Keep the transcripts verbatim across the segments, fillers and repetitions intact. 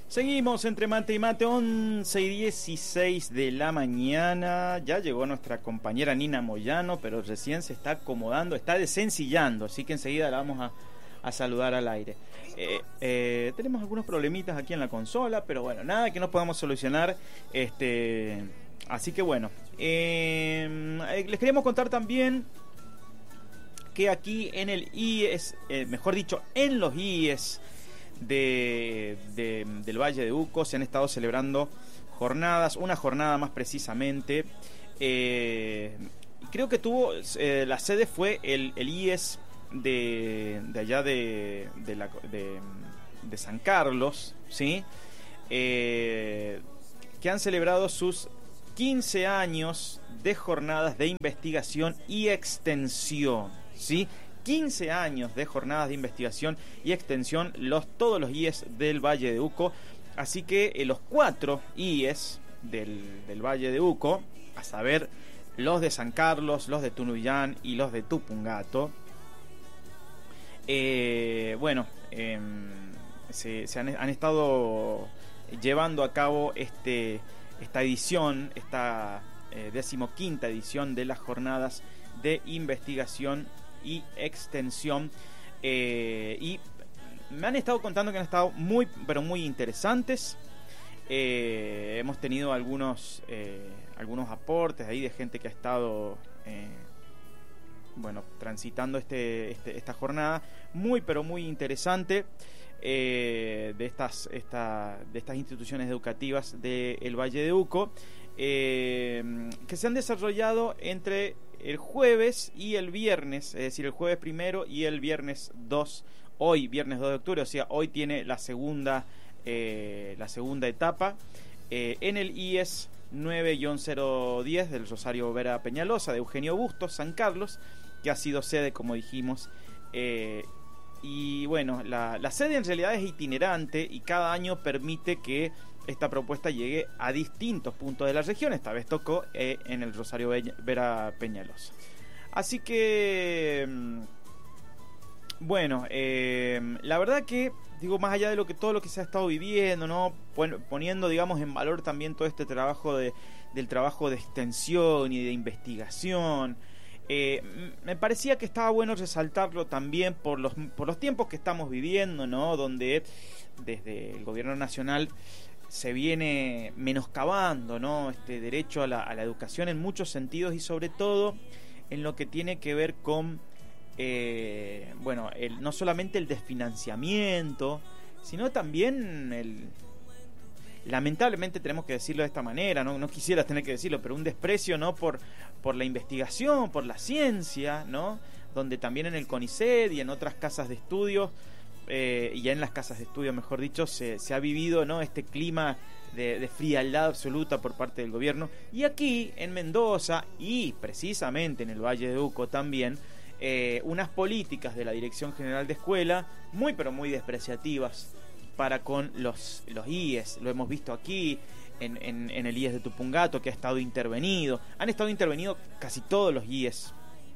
Seguimos entre mate y mate, once y dieciséis de la mañana. Ya llegó nuestra compañera Nina Moyano, pero recién se está acomodando, está desencillando, así que enseguida la vamos a, a saludar al aire. Eh, eh, tenemos algunos problemitas aquí en la consola, pero bueno, nada que no podamos solucionar. Este, así que bueno, eh, les queríamos contar también que aquí en el I E S, eh, mejor dicho, en los I E S De, de, del Valle de Uco se han estado celebrando jornadas, una jornada más precisamente. Eh, creo que tuvo, eh, la sede fue el, el I E S de, de allá de, de, la, de, de San Carlos, ¿sí? Eh, que han celebrado sus quince años de jornadas de investigación y extensión, ¿sí? quince años de jornadas de investigación y extensión, los, todos los I E S del Valle de Uco. Así que eh, los cuatro I E S del, del Valle de Uco, a saber, los de San Carlos, los de Tunuyán y los de Tupungato, eh, bueno, eh, se, se han, han estado llevando a cabo este, esta edición, esta eh, decimoquinta edición de las jornadas de investigación y extensión, eh, y me han estado contando que han estado muy pero muy interesantes. Eh, hemos tenido algunos eh, algunos aportes ahí de gente que ha estado eh, bueno transitando este, este esta jornada muy pero muy interesante, eh, de estas esta, de estas instituciones educativas del Valle de Uco, eh, que se han desarrollado entre el jueves y el viernes, es decir, el jueves primero y el viernes dos, hoy viernes dos de octubre, o sea, hoy tiene la segunda eh, la segunda etapa, eh, en el I E S nueve guión cero diez del Rosario Vera Peñalosa de Eugenio Bustos, San Carlos, que ha sido sede, como dijimos, eh, y bueno, la, la sede en realidad es itinerante y cada año permite que esta propuesta llegue a distintos puntos de la región. Esta vez tocó eh, en el Rosario Vera Peñalosa. Así que, bueno, eh, la verdad que, digo, más allá de lo que todo lo que se ha estado viviendo, ¿no? Poniendo, digamos, en valor también todo este trabajo de, del trabajo de extensión y de investigación, eh, me parecía que estaba bueno resaltarlo también por los, por los tiempos que estamos viviendo, ¿no? Donde desde el gobierno nacional se viene menoscabando, ¿no? Este derecho a la, a la educación en muchos sentidos, y sobre todo en lo que tiene que ver con eh, bueno, el, no solamente el desfinanciamiento, sino también el, lamentablemente tenemos que decirlo de esta manera, no, no quisiera tener que decirlo, pero un desprecio, ¿no? por, por la investigación, por la ciencia, ¿no? Donde también en el CONICET y en otras casas de estudios, Eh, y ya en las casas de estudio, mejor dicho, se, se ha vivido, ¿no? Este clima de, de frialdad absoluta por parte del gobierno. Y aquí en Mendoza, y precisamente en el Valle de Uco también, eh, unas políticas de la Dirección General de Escuela muy pero muy despreciativas para con los, los I E S. Lo hemos visto aquí en, en, en el I E S de Tupungato, que ha estado intervenido. Han estado intervenidos casi todos los I E S.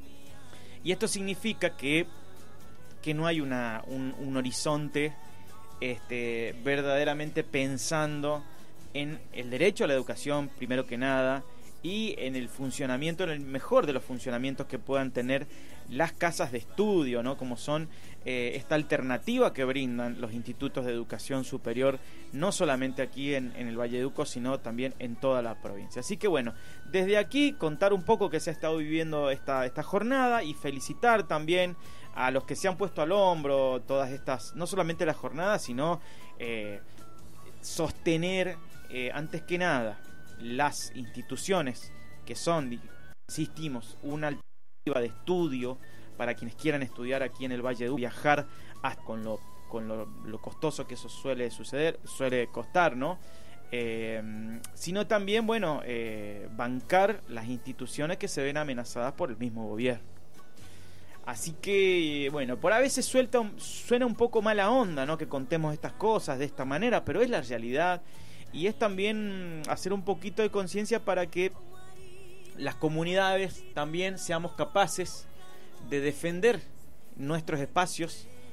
Y esto significa que que no hay una, un, un horizonte este, verdaderamente pensando en el derecho a la educación, primero que nada, y en el funcionamiento, en el mejor de los funcionamientos que puedan tener las casas de estudio, ¿no? Como son eh, esta alternativa que brindan los institutos de educación superior, no solamente aquí en, en el Valle de Uco, sino también en toda la provincia. Así que bueno, desde aquí contar un poco que se ha estado viviendo esta, esta jornada, y felicitar también a los que se han puesto al hombro todas estas, no solamente las jornadas, sino eh, sostener eh, antes que nada las instituciones que son, insistimos, una alternativa de estudio para quienes quieran estudiar aquí en el Valle de Uco, viajar hasta con lo con lo, lo costoso que eso suele suceder, suele costar, ¿no? Eh, sino también, bueno, eh, bancar las instituciones que se ven amenazadas por el mismo gobierno. Así que, bueno, por a veces suelta, suena un poco mala onda, ¿no? Que contemos estas cosas de esta manera, pero es la realidad. Y es también hacer un poquito de conciencia para que las comunidades también seamos capaces de defender nuestros espacios,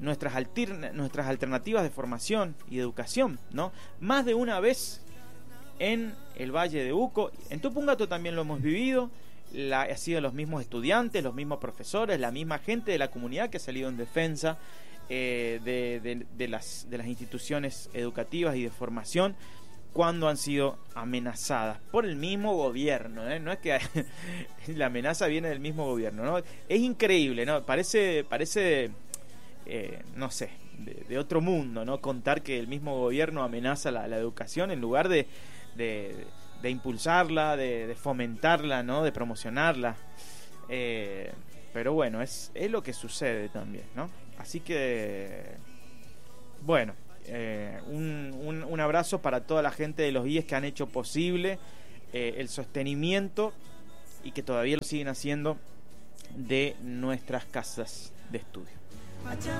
nuestras, alterna, nuestras alternativas de formación y de educación, ¿no? Más de una vez en el Valle de Uco, en Tupungato también lo hemos vivido, la, ha sido los mismos estudiantes, los mismos profesores, la misma gente de la comunidad que ha salido en defensa eh, de, de, de, las, de las instituciones educativas y de formación cuando han sido amenazadas por el mismo gobierno, ¿eh? No es que la amenaza viene del mismo gobierno, ¿no? Es increíble, ¿no? Parece, parece eh, no sé, de, de otro mundo, ¿no? Contar que el mismo gobierno amenaza la, la educación en lugar de, de, de impulsarla, de, de fomentarla, ¿no? De promocionarla. Eh, pero bueno, es, es lo que sucede también, ¿no? Así que, bueno. Eh, un, un, un abrazo para toda la gente de los I E S que han hecho posible eh, el sostenimiento y que todavía lo siguen haciendo de nuestras casas de estudio.